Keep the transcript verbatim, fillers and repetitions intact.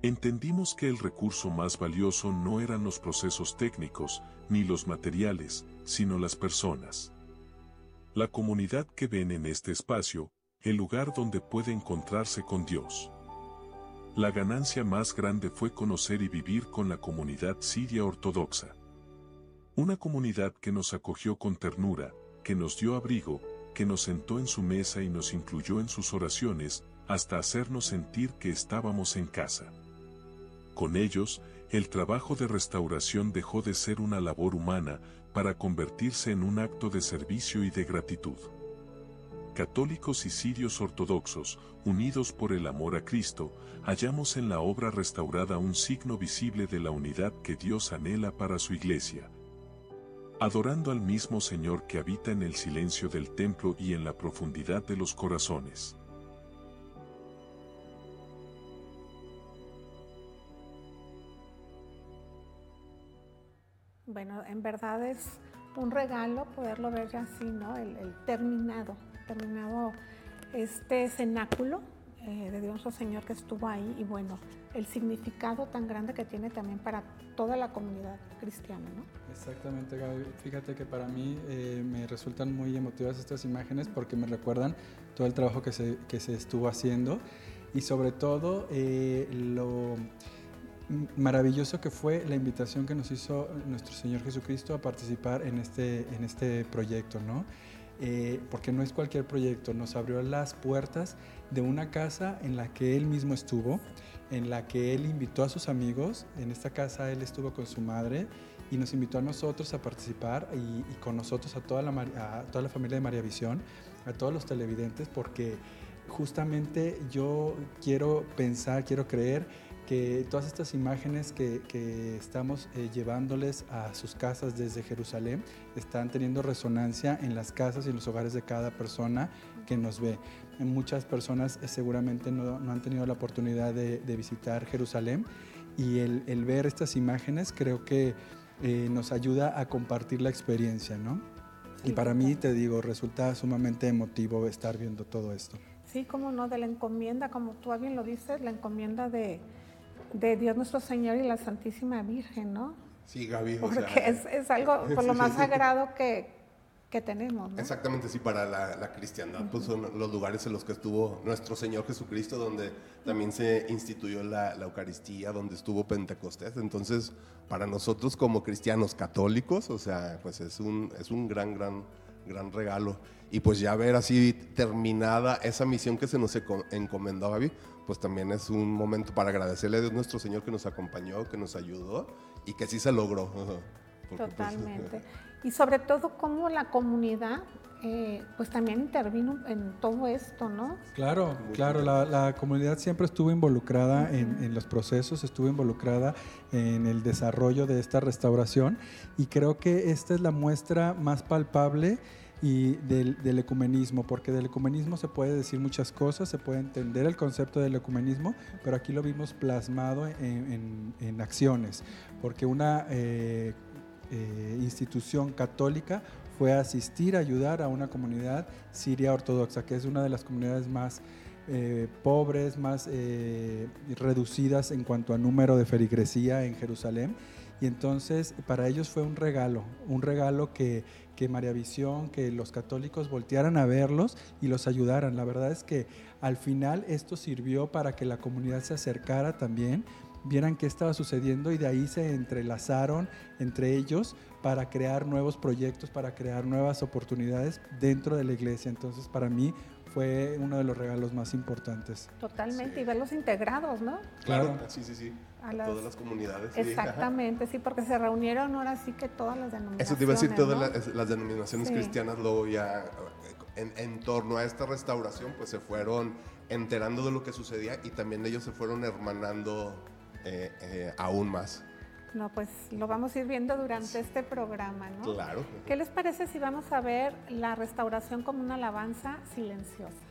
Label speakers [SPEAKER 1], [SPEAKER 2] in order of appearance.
[SPEAKER 1] Entendimos que el recurso más valioso no eran los procesos técnicos, ni los materiales, sino las personas. La comunidad que ven en este espacio, el lugar donde puede encontrarse con Dios. La ganancia más grande fue conocer y vivir con la comunidad siria ortodoxa. Una comunidad que nos acogió con ternura, que nos dio abrigo, que nos sentó en su mesa y nos incluyó en sus oraciones, hasta hacernos sentir que estábamos en casa. Con ellos, el trabajo de restauración dejó de ser una labor humana para convertirse en un acto de servicio y de gratitud. Católicos y sirios ortodoxos, unidos por el amor a Cristo, hallamos en la obra restaurada un signo visible de la unidad que Dios anhela para su Iglesia. Adorando al mismo Señor que habita en el silencio del templo y en la profundidad de los corazones.
[SPEAKER 2] Bueno, en verdad es un regalo poderlo ver ya así, ¿no? El, el terminado, terminado este cenáculo eh, de Dios nuestro Señor que estuvo ahí y bueno, el significado tan grande que tiene también para toda la comunidad cristiana, ¿no?
[SPEAKER 3] Exactamente, Gaby. Fíjate que para mí eh, me resultan muy emotivas estas imágenes porque me recuerdan todo el trabajo que se, que se estuvo haciendo y sobre todo eh, lo maravilloso que fue la invitación que nos hizo nuestro Señor Jesucristo a participar en este, en este proyecto, ¿no? Eh, porque no es cualquier proyecto, nos abrió las puertas de una casa en la que Él mismo estuvo, en la que Él invitó a sus amigos, en esta casa Él estuvo con su madre y nos invitó a nosotros a participar y, y con nosotros a toda, la, a toda la familia de María Visión, a todos los televidentes, porque justamente yo quiero pensar, quiero creer que todas estas imágenes que, que estamos eh, llevándoles a sus casas desde Jerusalén están teniendo resonancia en las casas y en los hogares de cada persona que nos ve. Muchas personas eh, seguramente no, no han tenido la oportunidad de, de visitar Jerusalén y el, el ver estas imágenes creo que eh, nos ayuda a compartir la experiencia, ¿no? Y para mí, te digo, resulta sumamente emotivo estar viendo todo esto.
[SPEAKER 2] Sí, como no, de la encomienda, como tú bien lo dices, la encomienda de de Dios nuestro Señor y la Santísima Virgen, ¿no?
[SPEAKER 4] Sí, Gaby.
[SPEAKER 2] Porque
[SPEAKER 4] o sea,
[SPEAKER 2] es, es algo por lo
[SPEAKER 4] sí,
[SPEAKER 2] más
[SPEAKER 4] sí.
[SPEAKER 2] sagrado que, que tenemos, ¿no?
[SPEAKER 4] Exactamente, sí, para la, la cristiandad, uh-huh. Pues son los lugares en los que estuvo nuestro Señor Jesucristo, donde también se instituyó la, la Eucaristía, donde estuvo Pentecostés. Entonces, para nosotros como cristianos católicos, o sea, pues es un, es un gran, gran, gran regalo. Y pues ya ver así terminada esa misión que se nos encomendó, Gaby, pues también es un momento para agradecerle a Dios nuestro Señor que nos acompañó, que nos ayudó y que sí se logró.
[SPEAKER 2] Porque totalmente. Pues, y sobre todo cómo la comunidad eh, pues también intervino en todo esto, ¿no?
[SPEAKER 3] Claro, claro, la, la comunidad siempre estuvo involucrada uh-huh. en, en los procesos, estuvo involucrada en el desarrollo de esta restauración y creo que esta es la muestra más palpable y del, del ecumenismo, porque del ecumenismo se puede decir muchas cosas, se puede entender el concepto del ecumenismo, pero aquí lo vimos plasmado en, en, en acciones, porque una eh, eh, institución católica fue a asistir, a ayudar a una comunidad siria ortodoxa, que es una de las comunidades más eh, pobres, más eh, reducidas en cuanto a número de feligresía en Jerusalén. Y entonces para ellos fue un regalo, un regalo que, que María Visión, que los católicos voltearan a verlos y los ayudaran. La verdad es que al final esto sirvió para que la comunidad se acercara también, vieran qué estaba sucediendo y de ahí se entrelazaron entre ellos para crear nuevos proyectos, para crear nuevas oportunidades dentro de la iglesia. Entonces para mí fue uno de los regalos más importantes.
[SPEAKER 2] Totalmente, sí. Y verlos integrados, ¿no?
[SPEAKER 4] Claro, claro. sí, sí, sí. A las... todas las comunidades.
[SPEAKER 2] Exactamente, sí, sí, porque se reunieron ahora sí que todas las denominaciones.
[SPEAKER 4] Eso te iba a decir, todas
[SPEAKER 2] ¿no?
[SPEAKER 4] las, las denominaciones sí. cristianas luego ya en, en torno a esta restauración pues se fueron enterando de lo que sucedía y también ellos se fueron hermanando eh, eh, aún más.
[SPEAKER 2] No, pues lo vamos a ir viendo durante sí. este programa, ¿no?
[SPEAKER 4] Claro.
[SPEAKER 2] ¿Qué les parece si vamos a ver la restauración como una alabanza silenciosa?